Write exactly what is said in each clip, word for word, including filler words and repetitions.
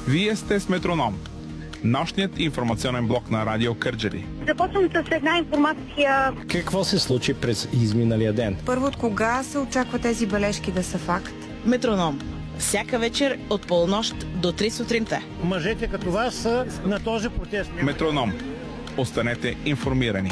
Вие сте с Метроном, нощният информационен блок на Радио Кърджали. Започвам с една информация. Какво се случи през изминалия ден? Първо, от кога се очаква тези бележки да са факт? Метроном. Всяка вечер от полунощ до три сутринта. Мъжете като вас са на този протест. Метроном. Останете информирани.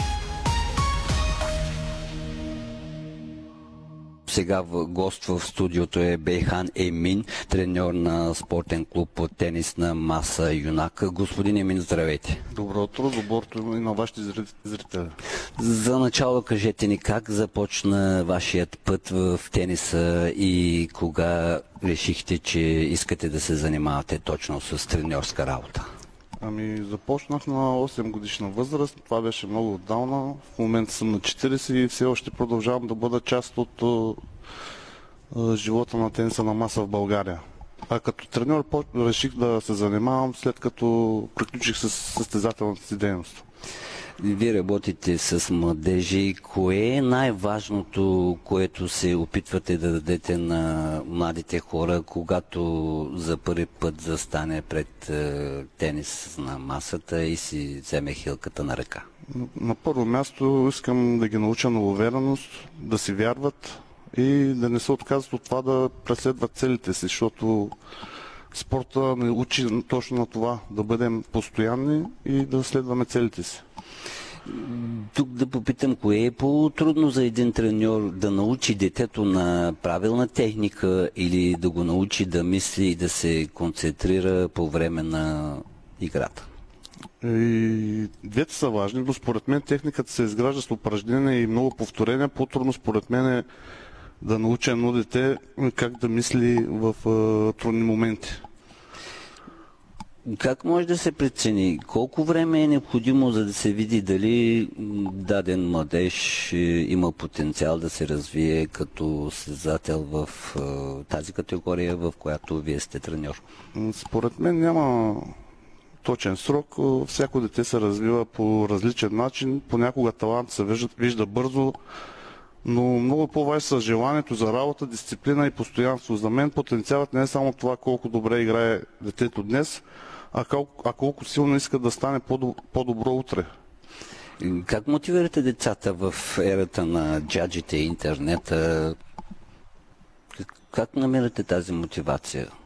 Сега в гост в студиото е Бейхан Емин, треньор на спортен клуб по тенис на Маса Юнак. Господин Емин, здравейте. Добро утро, доброто и на вашите зрители. За начало кажете ни как започна вашият път в тениса и кога решихте, че искате да се занимавате точно с треньорска работа? Ами започнах на осем годишна възраст, това беше много отдавна. В момента съм на четирийсет и все още продължавам да бъда част от uh, uh, живота на тениса на маса в България. А като треньор реших да се занимавам след като приключих с състезателната си дейност. Вие работите с младежи. Кое е най-важното, което се опитвате да дадете на младите хора, когато за първи път застане пред е, тенис на масата и си вземе хилката на ръка? На първо място искам да ги науча на увереност, да си вярват и да не се отказват от това да преследват целите си, защото спорта ни учи точно на това, да бъдем постоянни и да следваме целите си. Тук да попитам, кое е по-трудно за един треньор, да научи детето на правилна техника или да го научи да мисли и да се концентрира по време на играта? И двете са важни, но според мен техниката се изгражда с упражнения и много повторения. По-трудно според мен е да научи едно дете как да мисли в uh, трудни моменти. Как може да се прецени? Колко време е необходимо, за да се види дали даден младеж има потенциал да се развие като състезател в тази категория, в която вие сте треньор? Според мен няма точен срок. Всяко дете се развива по различен начин. Понякога талант се вижда, вижда бързо, но много по-важно са желанието за работа, дисциплина и постоянство. За мен потенциалът не е само това колко добре играе детето днес, а колко, а колко силно иска да стане по-добро утре. Как мотивирате децата в ерата на джаджите и интернета? Как намирате тази мотивация?